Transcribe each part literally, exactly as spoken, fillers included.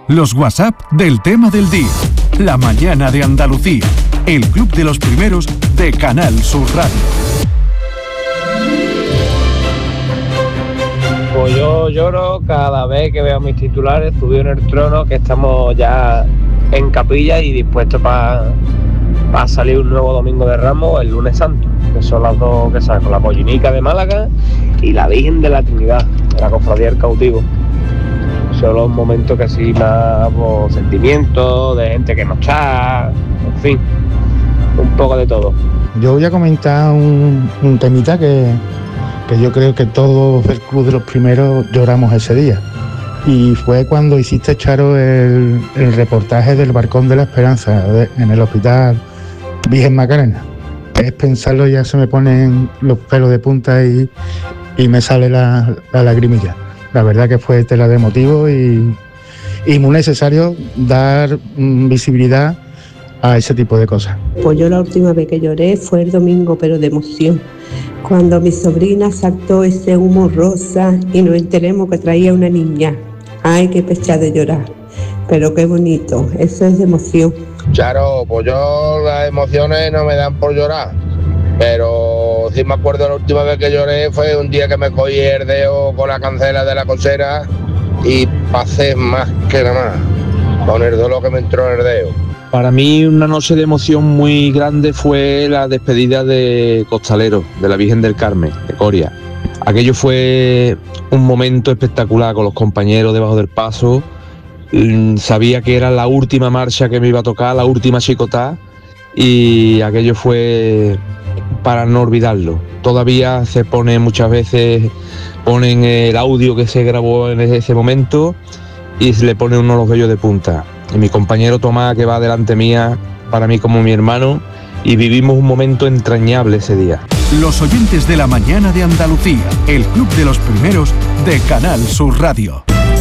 Los WhatsApp del tema del día. La mañana de Andalucía. El club de los primeros de Canal Sur Radio. Pues yo lloro cada vez que veo mis titulares subido en el trono, que estamos ya en capilla y dispuestos para pa salir un nuevo domingo de Ramos el lunes santo, que son las dos que saco, la Pollinica de Málaga y la Virgen de la Trinidad, de la Cofradía del Cautivo. Son los momentos que así más pues, sentimientos, de gente que nos está, en fin, un poco de todo. Yo voy a comentar un, un temita que, que yo creo que todos del Club de los Primeros lloramos ese día. Y fue cuando hiciste, Charo, el, el reportaje del Balcón de la Esperanza de, en el Hospital Virgen Macarena. Es pensarlo, ya se me ponen los pelos de punta y, y me sale la, la lagrimilla. La verdad que fue tela de motivo y, y muy necesario dar mm, visibilidad a ese tipo de cosas. Pues yo la última vez que lloré fue el domingo, pero de emoción, cuando mi sobrina saltó ese humo rosa y nos enteremos que traía una niña. Ay, qué pecha de llorar, pero qué bonito, eso es de emoción. Charo, pues yo las emociones no me dan por llorar, pero sí me acuerdo la última vez que lloré fue un día que me cogí el dedo con la cancela de la cochera y pasé más que nada más, con el dolor que me entró en el dedo. Para mí una noche de emoción muy grande fue la despedida de Costalero, de la Virgen del Carmen, de Coria. Aquello fue un momento espectacular con los compañeros debajo del paso. Sabía que era la última marcha que me iba a tocar, la última chicotá, y aquello fue para no olvidarlo. Todavía se pone muchas veces, ponen el audio que se grabó en ese momento y se le pone uno los vellos de punta. Y mi compañero Tomás, que va delante mía, para mí como mi hermano, y vivimos un momento entrañable ese día. Los oyentes de la mañana de Andalucía, el club de los primeros de Canal Sur Radio.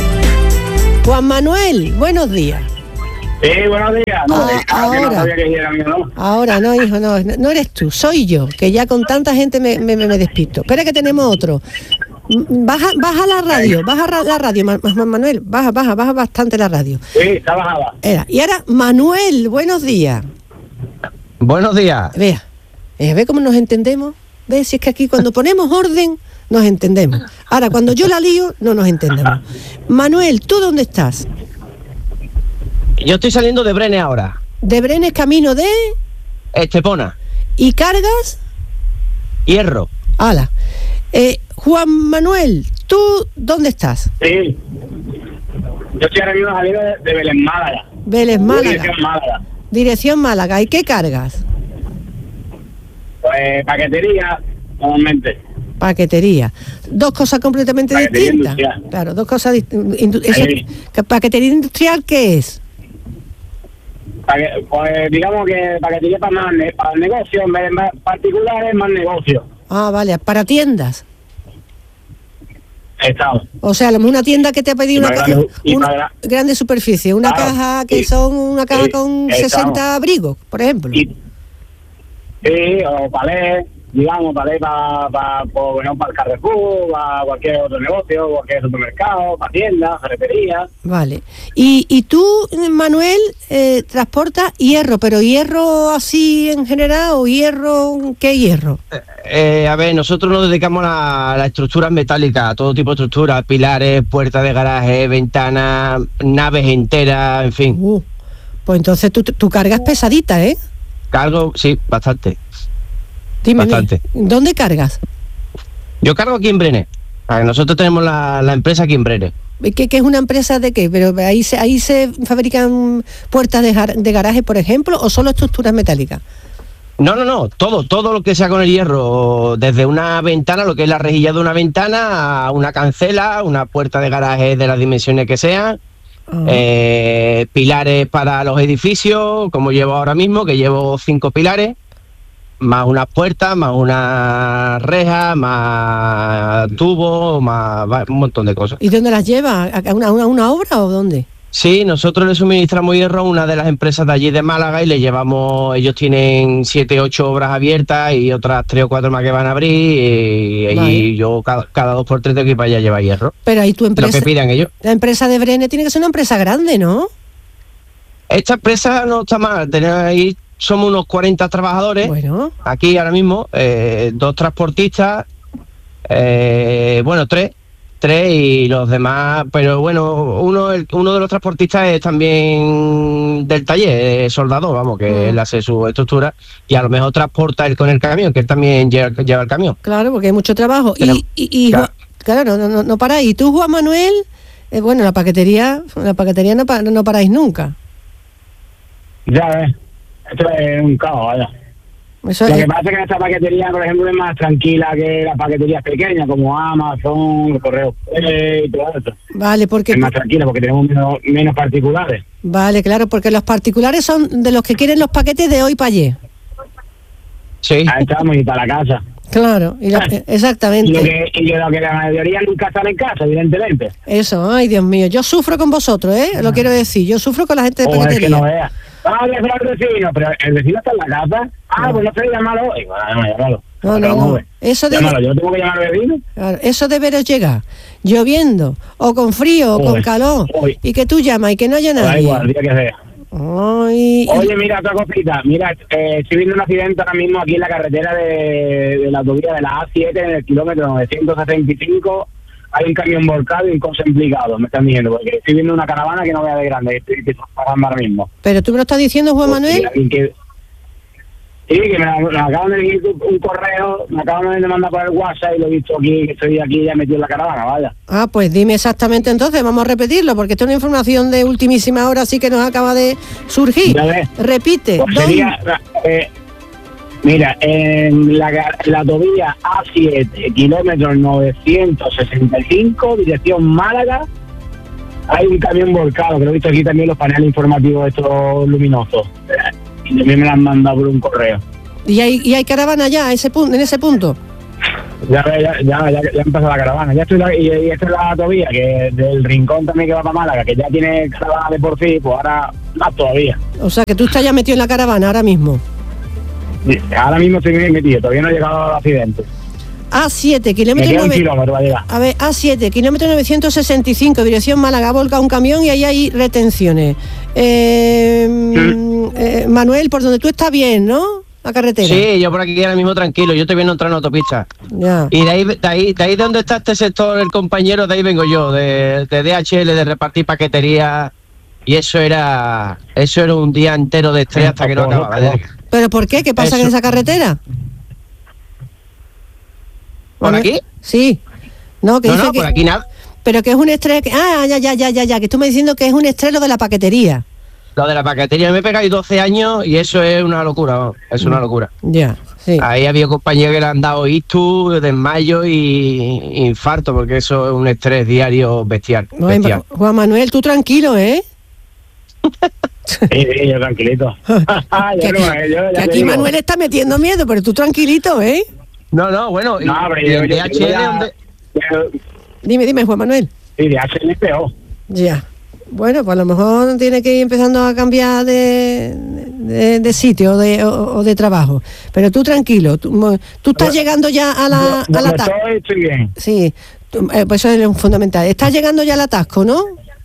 Juan Manuel, buenos días. Sí, buenos días. No, Ah, claro que no ahora. sabía que era mío, ¿no? Ahora no, hijo, no, no eres tú, soy yo, que ya con tanta gente me, me, me despisto. Espera que tenemos otro. Baja, baja la radio, baja ra- la radio, Ma- Ma- Manuel, baja, baja, baja bastante la radio. Sí, está bajada. Era. Y ahora, Manuel, buenos días. Buenos días. Vea, eh, ve cómo nos entendemos. Ve, si es que aquí cuando ponemos orden, nos entendemos. Ahora, cuando yo la lío, no nos entendemos. Manuel, ¿tú dónde estás? Yo estoy saliendo de Brenes ahora. De Brenes, camino de... Estepona. ¿Y cargas? Hierro. Ala. Eh, Juan Manuel, ¿tú dónde estás? Sí. Yo estoy ahora mismo saliendo de, de Belén, Málaga. Vélez, Málaga. Dirección Málaga. Dirección Málaga. ¿Y qué cargas? Pues paquetería, normalmente. Paquetería. Dos cosas completamente Paquetería distintas. industrial. Claro, dos cosas distintas. Sí. ¿Paquetería industrial qué es? Paque- pues digamos que paquetería para más ne- para negocios, en vez de más particulares, más negocios. Ah, vale, para tiendas. Estado. O sea, a lo mejor una tienda que te ha pedido Y una, para caja, grande- y una para- grande superficie, una Claro, caja que sí. son una caja Sí, con estamos. sesenta abrigos, por ejemplo. Y, sí, o palés, digamos, palés para pa, pa, bueno, para el Carrefour, para cualquier otro negocio, cualquier supermercado, para tiendas, ferretería. Vale. Y, y tú, Manuel, eh, transportas hierro, pero hierro así en general o hierro, ¿qué hierro? Eh, a ver, nosotros nos dedicamos a la- las estructuras metálicas, a todo tipo de estructuras, pilares, puertas de garaje, ventanas, naves enteras, en fin. Uh, pues entonces tu, tu carga es pesadita, ¿eh? Cargo, sí, bastante. Dime, Bastante. ¿dónde cargas? Yo cargo aquí en Brenes. A ver, nosotros tenemos la, la empresa aquí en Brenes. ¿Qué, qué es una empresa de qué? ¿Pero ahí se, ahí se fabrican puertas de, jar- de garaje, por ejemplo, o solo estructuras metálicas? No, no, no, todo, todo lo que sea con el hierro, desde una ventana, lo que es la rejilla de una ventana, a una cancela, una puerta de garaje de las dimensiones que sean, Ah. eh, pilares para los edificios, como llevo ahora mismo, que llevo cinco pilares, más unas puertas, más una reja, más tubos, más va- un montón de cosas. ¿Y dónde las lleva? ¿A una, a una, una obra o dónde? Sí, nosotros le suministramos hierro a una de las empresas de allí de Málaga y le llevamos, ellos tienen siete, ocho obras abiertas y otras tres o cuatro más que van a abrir y, Vale. y yo cada, cada dos por tres tengo que ir para allá a llevar hierro. Pero ahí tu Lo empresa, que pidan ellos. la empresa de Brene tiene que ser una empresa grande, ¿no? Esta empresa no está mal, tenemos ahí, somos unos cuarenta trabajadores, Bueno, aquí ahora mismo, eh, dos transportistas, eh, bueno, tres, tres y los demás, pero bueno, uno el, uno de los transportistas es también del taller, es soldador, vamos, que Mm. él hace su estructura y a lo mejor transporta él con el camión, que él también lleva, lleva el camión. claro, porque hay mucho trabajo. Pero- y, y, y claro. Ju- claro, no, no, no paráis. ¿Y tú, Juan Manuel? Eh, bueno, la paquetería, la paquetería no, pa- no paráis nunca. Ya ves, esto es un caos, vaya. Eso Lo es, que pasa es que esta paquetería, por ejemplo, es más tranquila que las paqueterías pequeñas, como Amazon, Correo Express y todo eso. vale, porque Es más tranquila porque tenemos menos, menos particulares. vale, claro, porque los particulares son de los que quieren los paquetes de hoy para ayer. Sí, Ahí estamos y para la casa. Claro, y lo- Y lo exactamente. que, y lo que la mayoría nunca están en casa, evidentemente. Eso, ay, Dios mío, yo sufro con vosotros, ¿eh? Lo quiero decir, yo sufro con la gente de O es que paquetería. no veas. Ah, voy a hablar al vecino, pero el vecino está en la casa. Ah, pues no sé, llámalo. Y bueno, no, llámalo. No, no, Pero no. vamos a ver. Eso de- Llámalo, yo tengo que llamar al vecino. Claro, eso de veros llega lloviendo, o con frío, o con Joder, calor, joder. y que tú llamas y que no haya Da nadie. igual, el día que sea. Ay, Oye, mira, otra cosita. Mira, eh, estoy viendo un accidente ahora mismo aquí en la carretera de, de la autovía de la A siete, en el kilómetro novecientos setenta y cinco. Hay un camión volcado y un coche implicado, me están diciendo, porque estoy viendo una caravana que no vea de grande, que estoy que estoy parando ahora mismo. pero tú me lo estás diciendo, Juan Manuel. Y que, sí, que me, me acaban de decir un correo, me acaban de mandar por el WhatsApp y lo he visto aquí, que estoy aquí ya metido en la caravana, vaya. Ah, pues dime exactamente entonces, vamos a repetirlo, porque esto es una información de ultimísima hora, así que nos acaba de surgir. Ya ves. Repite. Pues ¿dónde- sería, eh, mira, en la, en la autovía A siete, kilómetro novecientos sesenta y cinco, dirección Málaga, hay un camión volcado, que lo he visto aquí también los paneles informativos estos luminosos. Y también me lo han mandado por un correo. y hay, y hay caravana ya a ese punto, en ese punto. Ya, ya, ya, ya, ya empezó la caravana. Ya estoy la, y, y esta es la autovía, que del rincón también que va para Málaga, que ya tiene caravana de por sí, pues ahora más todavía. O sea, que tú estás ya metido en la caravana ahora mismo. Ahora mismo estoy bien metido, todavía no he llegado al accidente. A siete, Me kilómetro queda un nueve- kilómetro para llegar. A ver, A siete, kilómetro novecientos sesenta y cinco, dirección Málaga, ha volcado un camión y ahí hay retenciones. Eh, mm, eh, Manuel, por donde tú estás bien, ¿no? La carretera. sí, yo por aquí ahora mismo tranquilo, yo estoy viendo entrar en autopista. Ya. Y de ahí, de ahí, de ahí donde está este sector, el compañero, de ahí vengo yo, de, de D H L, de repartir paquetería. Y eso era eso era un día entero de estrés hasta que no acababa. ¿eh? ¿Pero por qué? ¿Qué pasa Eso. en esa carretera? ¿Por Manuel- aquí? Sí. No, que No, dice no, que, por aquí nada. pero que es un estrés. que- ah, ya, ya, ya, ya, ya. Que tú me diciendo que es un estrés lo de la paquetería. Lo de la paquetería, me he pegado ahí doce años y eso es una locura, vamos, es una locura. Ya, sí. Ahí había compañeros que le han dado ictus, desmayo y infarto, porque eso es un estrés diario bestial. No, bestial. Juan Manuel, tú tranquilo, ¿eh? Sí, sí, yo tranquilito. que, Yo no, eh, yo ya que te aquí digo. Manuel está metiendo miedo, pero tú tranquilito, ¿eh? No, no, bueno, y- No, pero y yo, en yo, D H L, yo ya- donde- yo- Dime, dime, Juan Manuel. sí, D H L es peor. Ya. Bueno, pues a lo mejor tiene que ir empezando a cambiar de, de, de sitio o de, o, o de trabajo. Pero tú tranquilo, tú, mo- tú estás Bueno, llegando ya a la... a la Donde ta- estoy, estoy bien. Sí, tú- eh, pues eso es lo fundamental. Estás llegando ya al atasco, ¿no?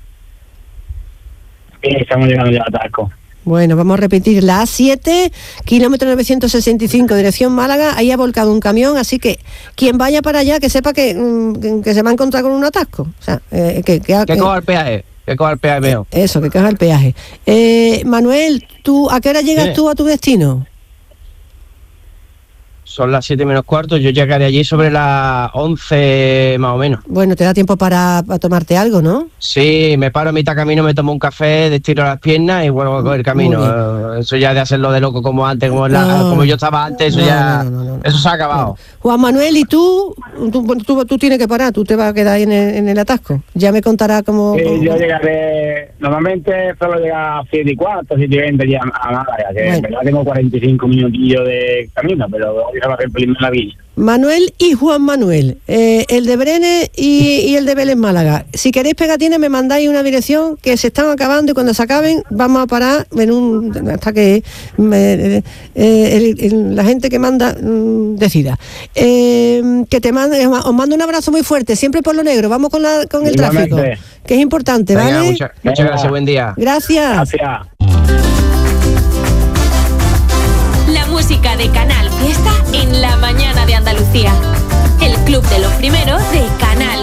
Sí, estamos llegando ya a Tasco. Bueno, vamos a repetir. La A siete, kilómetro novecientos sesenta y cinco, dirección Málaga. Ahí ha volcado un camión, así que quien vaya para allá que sepa que, mm, que, que se va a encontrar con un atasco. O sea, eh, que, que, que que- coja el peaje, que coja el peaje mejor. eso, que coja el peaje. Eh, Manuel, ¿tú, ¿a qué hora llegas Sí. tú a tu destino? Son las siete menos cuarto, yo llegaré allí sobre las once más o menos. Bueno, te da tiempo para, para tomarte algo, ¿no? Sí, me paro a mitad camino, me tomo un café, estiro las piernas y vuelvo a coger camino. Muy Eh, Eso ya de hacerlo de loco como antes, como, la- No. como yo estaba antes, eso No, ya, no, no, no, no. eso se ha acabado. Juan Manuel, ¿y tú? Tú, bueno, tú? tú tienes que parar, tú te vas a quedar ahí en el, en el atasco. Ya me contará cómo... Sí, cómo- yo llegaré, normalmente solo llega a siete y cuarto, siete y veinte ya a Málaga, que Bueno. en verdad tengo cuarenta y cinco minutillos de camino, pero hoy se va a hacer pelín en la villa. Manuel y Juan Manuel, eh, el de Brenes y, y el de Vélez Málaga. Si queréis pegatines me mandáis una dirección, que se están acabando y cuando se acaben vamos a parar en un, hasta que me, eh, el, el, la gente que manda mm, decida. Eh, que te mande, os mando un abrazo muy fuerte, siempre por lo negro. Vamos con, la, con el Igualmente. tráfico, que es importante. Venga, ¿vale? Muchas, muchas gracias, buen día. Gracias. Gracias.